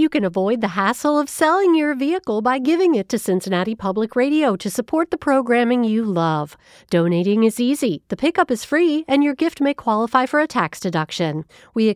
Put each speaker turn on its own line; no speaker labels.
You can avoid the hassle of selling your vehicle by giving it to Cincinnati Public Radio to support the programming you love. Donating is easy, the pickup is free, and your gift may qualify for a tax deduction. We